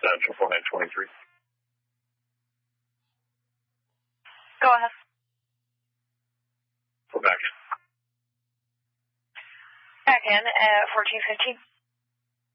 Triple 923. Go ahead. We're back in. Back in at 1415.